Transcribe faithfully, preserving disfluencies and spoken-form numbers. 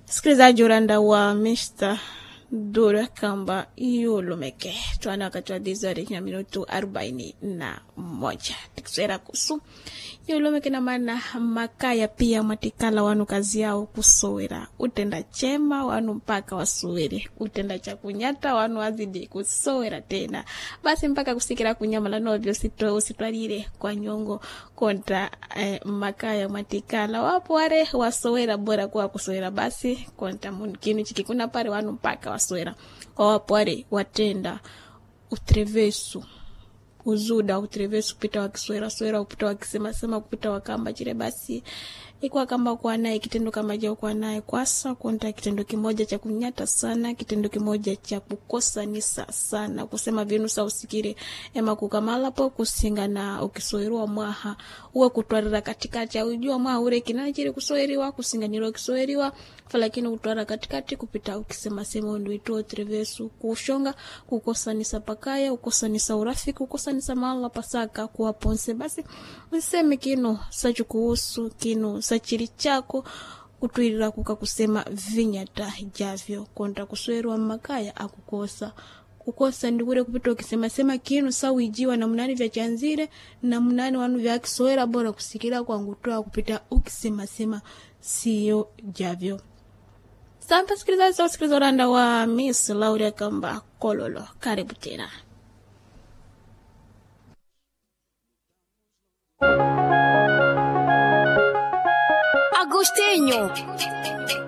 Sikilizaji uranda wa mister Dura kamba yulumeke tuana wakati wa dizari na minutu arobaini na moja tikusera kusu yulumeke na maana makaya pia matikala wanu kazi yao kusowera utenda chema wanu mpaka wasowere utenda chakunyata wanu wazidi kusowera tena basi mpaka kusikira kunyama la novyo sito usitwarire kwa nyongo konta eh, makaya matikala wapo ware wasowera bora kwa kusowera basi konta mkini chikikuna pare wanu mpaka wasowera wapo ware watenda utrevesu uzuda utrevesu pita wakiswera swera upita wakisema sema kupita wakamba chile basi ikuwa kamba kwa nae kitendo kama jao kwa nae kwasa konta kitendo kimoja cha kunyata sana kitendo kimoja cha kukosa nisa sana kusema vinu sa usikire ema kukamala po kusinga na ukisoerua mwaha uwe kutwarira katikati ya ujua mwaha ure kinachiri kusoeriwa kusinga nilo kisoeriwa falakini utwara katikati kupita ukisema sema undu ituo trevesu kushonga kukosa nisa pakaya kukosa nisa urafiki kukosa nisa mahala pasaka kuwa ponse basi useme kino sachu kuhusu kino sachiri chako utuirira kuka kusema vinyata javyo konta kuswerwa makaya akukosa kukosa ndikure kupita ukisema sema kino sawijiwa na mnani vya chanzire na mnani wanu vya kisoera bora kusikira kwa ngutoa kupita ukisema sema siyo javyo. Santa sikiliza sa sikiliza uranda wa Miss Lauria kamba kololo karibu tena. Agostinho